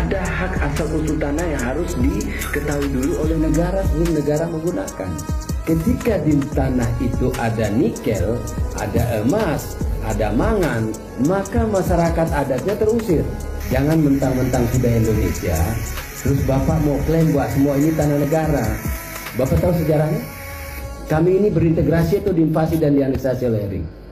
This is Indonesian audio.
ada hak asal usul tanah yang harus diketahui dulu oleh negara sebelum negara menggunakan. Ketika di tanah itu ada nikel, ada emas, ada mangan, maka masyarakat adatnya terusir. Jangan mentang-mentang sudah Indonesia, terus Bapak mau klaim buat semua ini tanah negara. Bapak tahu sejarahnya? Kami ini berintegrasi itu diinvasi dan dianeksasi oleh Ring.